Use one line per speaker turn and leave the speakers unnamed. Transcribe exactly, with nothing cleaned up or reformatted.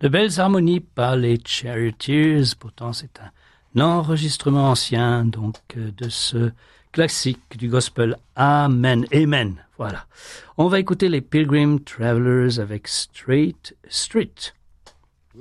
De belles harmonies par les Charioteers, pourtant c'est un enregistrement ancien donc de ce classique du gospel Amen, Amen, voilà. On va écouter les Pilgrim Travelers avec Straight Street.